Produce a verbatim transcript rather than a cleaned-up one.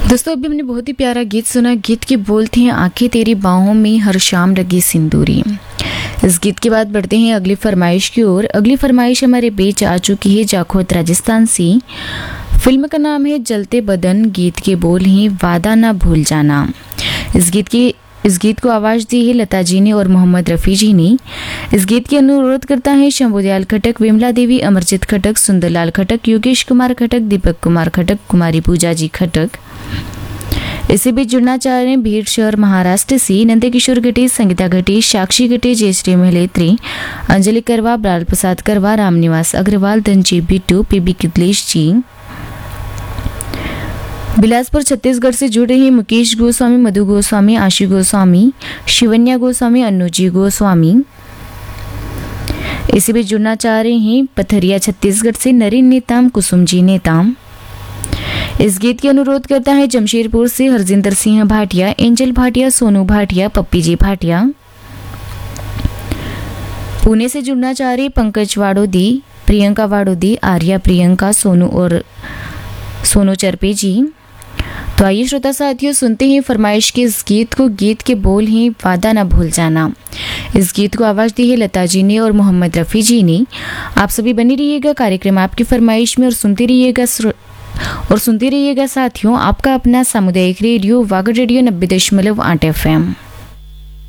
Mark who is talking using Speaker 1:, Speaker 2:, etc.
Speaker 1: दोस्तों अभी हमने बहुत ही प्यारा गीत सुना। गीत के बोल थे आंखें तेरी बाहों में हर शाम लगी सिंदूरी। इस गीत के बाद बढ़ते हैं अगली फरमाइश की ओर। अगली फरमाइश हमारे बीच आ चुकी है जाखोत राजस्थान से। फिल्म का नाम है जलते बदन। गीत के बोल हैं वादा ना भूल जाना। इस गीत की इस गीत को आवाज़ दी है लता जी ने और मोहम्मद रफ़ी जी ने। इस गीत के अनुरोध करता है शंभुदयाल खटक, विमला देवी, अमरजीत खटक, सुंदरलाल खटक, योगेश कुमार खटक, दीपक कुमार खटक, कुमारी पूजा जी खटक। इसी बीच जुड़ना चाह रहे हैं भीड़ शहर महाराष्ट्र से नंदकिशोर घटे, संगीता घटे, साक्षी घटे, जयश्री महलेत्री, अंजलि करवा, ब्राल प्रसाद करवा, रामनिवास अग्रवाल, धनजी बिट्टू, पीबी कितलेश जी। बिलासपुर छत्तीसगढ़ से जुड़े हैं मुकेश गोस्वामी, मधु गोस्वामी, आशु गोस्वामी, शिवन्या गोस्वामी, अन्नू जी गोस्वामी। इसी बीच जुड़ना चाह रहे हैं पथरिया छत्तीसगढ़ से नरेन नेताम, कुसुम जी नेताम। इस गीत के अनुरोध करता है जमशेदपुर से हरजिंदर सिंह भाटिया, एंजल भाटिया, सोनू भाटिया, पप्पी जी भाटिया। पुणे से जुड़ना चाह रहे पंकज वाड़ोदी, प्रियंका वाड़ोदी, आर्या प्रियंका, सोनू और सोनू चरपे जी। तो आइए श्रोता साथियों सुनते हैं फरमाइश के इस गीत को। गीत के बोल हैं वादा ना भूल जाना। इस गीत को आवाज़ दी है लता जी ने और मोहम्मद रफ़ी जी ने। आप सभी बनी रहिएगा कार्यक्रम आपकी फरमाइश में और सुनते रहिएगा और सुनते रहिएगा साथियों आपका अपना सामुदायिक रेडियो वागड़ रेडियो नब्बे दशमलव आठ एफ एम।